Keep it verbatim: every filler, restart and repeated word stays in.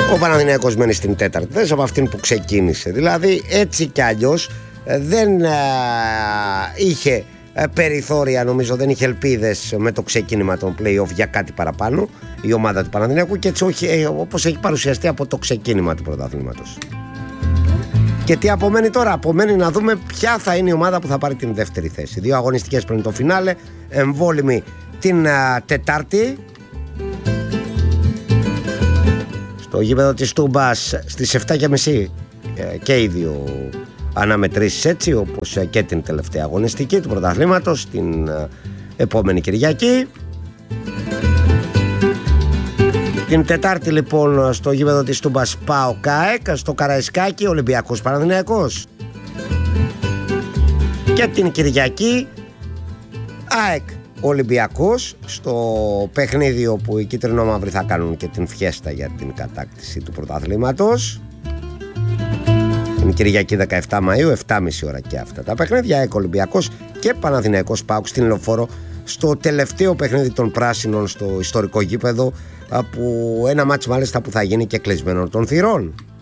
Ο Παναθηναϊκός μένει στην τέταρτη θέση από αυτήν που ξεκίνησε. Δηλαδή έτσι κι αλλιώς δεν α, είχε περιθώρια, νομίζω δεν είχε ελπίδες με το ξεκίνημα των play-off για κάτι παραπάνω η ομάδα του Παναθηναϊκού, και έτσι όχι, όπως έχει παρουσιαστεί από το ξεκίνημα του πρωταθλήματος. Και τι απομένει τώρα? Απομένει να δούμε ποια θα είναι η ομάδα που θα πάρει την δεύτερη θέση. Δύο αγωνιστικές πριν το φινάλε, εμβόλυμη την α, Τετάρτη στο γήπεδο της Τούμπας στις επτά και μισή, και οι δύο αναμετρήσεις έτσι, όπως και την τελευταία αγωνιστική του πρωταθλήματος την επόμενη Κυριακή. Την Τετάρτη λοιπόν στο γήπεδο της Τούμπας ΠΑΟΚ ΑΕΚ, στο Καραϊσκάκι Ολυμπιακός Παναθηναϊκός, και την Κυριακή ΑΕΚ Ολυμπιακός, στο παιχνίδι όπου οι κίτρινο-μαύροι θα κάνουν και την φιέστα για την κατάκτηση του πρωταθλήματος. Την Κυριακή δεκαεφτά Μαΐου, επτά και μισή ώρα και αυτά τα παιχνίδια. ΑΕΚ Ολυμπιακός και Παναθηναϊκός ΠΑΟΚ στην Λεωφόρο, στο τελευταίο παιχνίδι των πράσινων στο ιστορικό γήπεδο, που ένα μάτς μάλιστα που θα γίνει και κλεισμένο των θυρών.